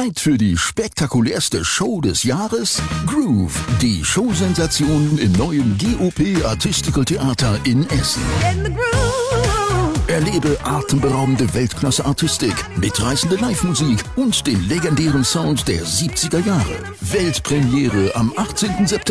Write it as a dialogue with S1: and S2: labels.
S1: Zeit für die spektakulärste Show des Jahres? Groove, die Showsensation im neuen GOP Artistical Theater in Essen. Erlebe atemberaubende Weltklasse-Artistik, mitreißende Live-Musik und den legendären Sound der 70er Jahre. Weltpremiere am 18. September.